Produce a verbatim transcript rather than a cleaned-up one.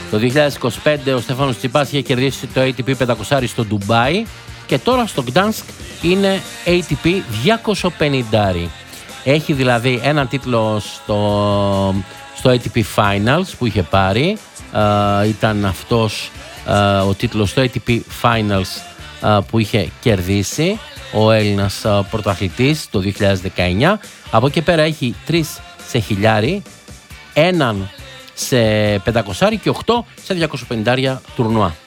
Το δύο χιλιάδες είκοσι πέντε ο Στέφανος Τσιπάς είχε κερδίσει το έι τι πι πεντακόσια στο Ντουμπάι και τώρα στο Γκτάνσκ είναι έι τι πι διακόσια πενήντα. Έχει δηλαδή έναν τίτλο στο, στο έι τι πι Finals που είχε πάρει. Uh, ήταν αυτός uh, ο τίτλος στο έι τι πι Finals uh, που είχε κερδίσει ο Έλληνας uh, πρωταθλητής το δύο χιλιάδες δεκαεννιά. Από εκεί πέρα έχει τρεις σε χιλιάρι, έναν σε πεντακόσια και οκτώ σε διακόσια πενήντα τουρνουά.